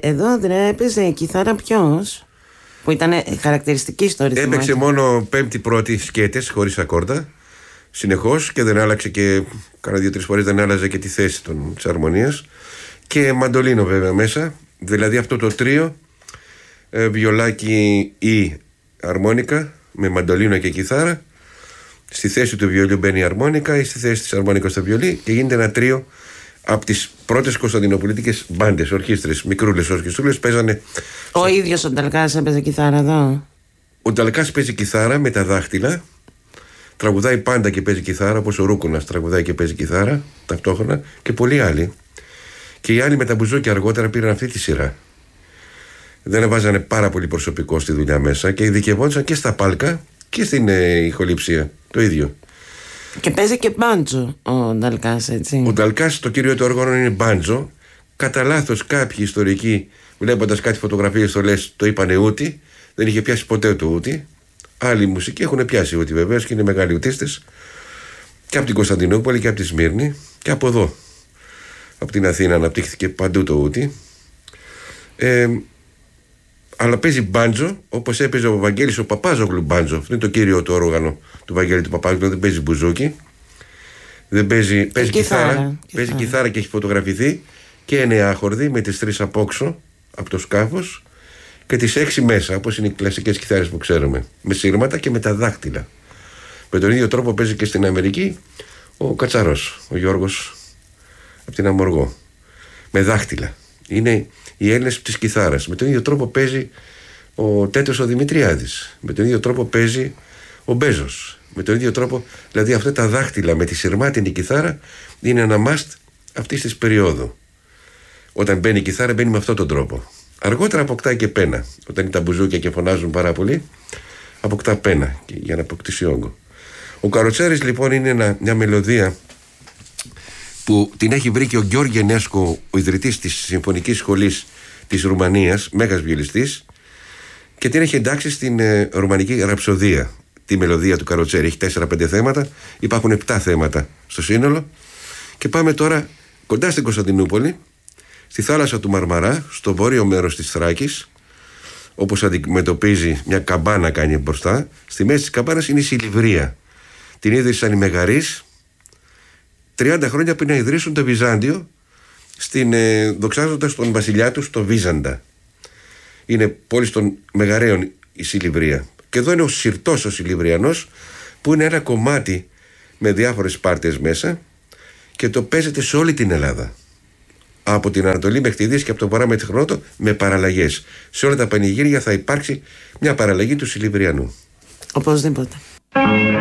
εδώ έπαιζε κιθάρα ποιος? Που ήταν χαρακτηριστική στο ρυθμό. Έπαιξε μόνο πέμπτη-πρώτη σκέτες χωρίς ακόρτα. Συνεχώς και δεν άλλαξε και κάνα 2-3 φορές δεν άλλαζε και τη θέση της αρμονίας. Και μαντολίνο βέβαια μέσα. Δηλαδή αυτό το τρίο, βιολάκι ή αρμόνικα με μαντολίνο και κιθάρα. Στη θέση του βιολιού μπαίνει η αρμόνικα ή στη θέση της αρμόνικας το βιολί και γίνεται ένα τρίο από τις πρώτες κωνσταντινοπολίτικες μπάντες, ορχήστρες, μικρούλες ορχιστρούλες παίζανε. Ο ίδιος ο Νταλκάς έπαιζε κιθάρα εδώ. Ο Νταλκάς παίζει κιθάρα με τα δάχτυλα. Τραγουδάει πάντα και παίζει κιθάρα, όπως ο Ρούκονας τραγουδάει και παίζει κιθάρα ταυτόχρονα και πολλοί άλλοι. Και οι άλλοι με τα μπουζούκια αργότερα πήραν αυτή τη σειρά. Δεν βάζανε πάρα πολύ προσωπικό στη δουλειά μέσα και ειδικευόντουσαν και στα πάλκα και στην ηχοληψία. Το ίδιο. Και παίζει και μπάντζο ο Νταλκάς, έτσι. Ο Νταλκάς, το κύριο του όργανο είναι μπάντζο. Κατά λάθος κάποιοι ιστορικοί, βλέποντας κάτι φωτογραφίες στολές, το είπανε ούτι. Δεν είχε πιάσει ποτέ το ούτι. Άλλοι μουσικοί έχουν πιάσει ούτι βεβαίως και είναι μεγάλοι ουτίστες. Και από την Κωνσταντινούπολη και από τη Σμύρνη και από εδώ. Από την Αθήνα αναπτύχθηκε παντού το ούτι. Αλλά παίζει μπάντζο, όπως έπαιζε ο Βαγγέλης ο Παπάζογλου μπάντζο. Αυτό είναι το κύριο του όργανο του Βαγγέλη του Παπάζογλου. Δεν παίζει μπουζούκι. Δεν παίζει κιθάρα. Παίζει κιθάρα και έχει φωτογραφηθεί. Και εννεάχορδη με τις 3 απόξω από το σκάφος και τις 6 μέσα, όπως είναι οι κλασικές κιθάρες που ξέρουμε. Με σύρματα και με τα δάχτυλα. Με τον ίδιο τρόπο παίζει και στην Αμερική ο Κατσαρός, ο Γιώργος από την Αμοργό. Με δάχτυλα. Είναι οι Έλληνες της κιθάρας. Με τον ίδιο τρόπο παίζει ο Τέτος ο Δημητριάδης. Με τον ίδιο τρόπο παίζει ο Μπέζος. Με τον ίδιο τρόπο, δηλαδή αυτά τα δάχτυλα με τη σειρμάτινη κιθάρα είναι ένα must αυτής της περίοδου. Όταν μπαίνει η κιθάρα, μπαίνει με αυτόν τον τρόπο. Αργότερα αποκτάει και πένα. Όταν είναι τα μπουζούκια και φωνάζουν πάρα πολύ, αποκτά πένα για να αποκτήσει όγκο. Ο Καροτσέρης λοιπόν είναι μια μελωδία που την έχει βρει και ο Γιώργη Ενέσκο, ο ιδρυτής της Συμφωνικής Σχολής της Ρουμανίας, μέγας βιολιστής, και την έχει εντάξει στην ρουμανική ραψοδία. Τη μελωδία του Καροτσέρη. Έχει 4-5 θέματα, υπάρχουν 7 θέματα στο σύνολο. Και πάμε τώρα κοντά στην Κωνσταντινούπολη, στη θάλασσα του Μαρμαρά, στο βόρειο μέρος της Θράκης, όπως αντιμετωπίζει μια καμπάνα κάνει μπροστά. Στη μέση της καμπάνας είναι η Σιλιβρία. Την ίδρυσαν οι Μεγαρείς 30 χρόνια πριν να ιδρύσουν το Βυζάντιο, δοξάζοντας τον βασιλιά τους το Βίζαντα. Είναι πόλη των Μεγαρέων η Σιλιβρία. Και εδώ είναι ο Συρτός ο Σιλιβριανός, που είναι ένα κομμάτι με διάφορες πάρτες μέσα και το παίζεται σε όλη την Ελλάδα. Από την Ανατολή μέχρι τη Δύση και από τον Βορρά μέχρι τη Νότο, με παραλλαγές. Σε όλα τα πανηγύρια θα υπάρξει μια παραλλαγή του Σιλιβριανού. Οπωσδήποτε.